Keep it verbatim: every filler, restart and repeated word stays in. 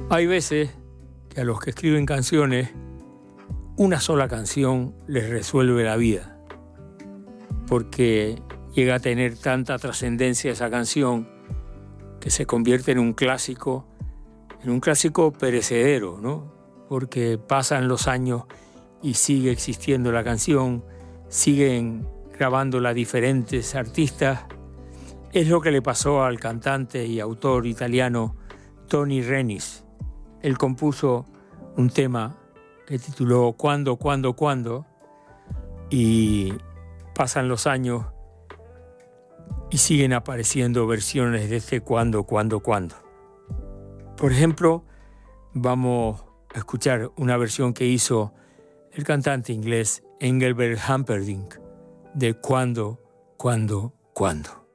Hay veces que a los que escriben canciones, una sola canción les resuelve la vida, porque llega a tener tanta trascendencia esa canción que se convierte en un clásico, en un clásico perecedero, ¿no? Porque pasan los años y sigue existiendo la canción, siguen grabándola diferentes artistas. Es lo que le pasó al cantante y autor italiano Tony Renis. Él compuso un tema que tituló Cuando, Cuando, Cuando, y pasan los años y siguen apareciendo versiones de este Cuando, Cuando, Cuando. Por ejemplo, vamos a escuchar una versión que hizo el cantante inglés Engelbert Humperdinck de Cuando, Cuando, Cuando.